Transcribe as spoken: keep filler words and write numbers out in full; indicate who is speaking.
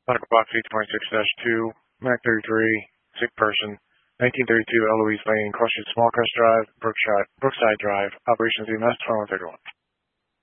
Speaker 1: Medical box eight twenty-six dash two, Mac thirty-three, sick person, nineteen thirty-two Eloise Lane, Crossroads Small Crest Drive, Brookside, Brookside Drive, Operations E M S twenty-one thirty-one.